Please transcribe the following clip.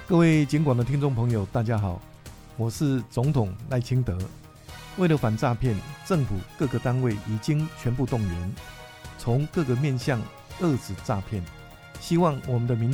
各位警广的听众朋友，大家好，我是总统赖清德。为了反诈骗，政府各个单位已经全部动员，从各个面向遏止诈骗，希望我们的民